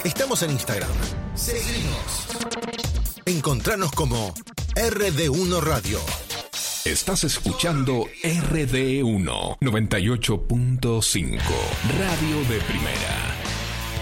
Estamos en Instagram. Seguimos. Encontranos como RD1 Radio. Estás escuchando RD1 98.5, Radio de Primera.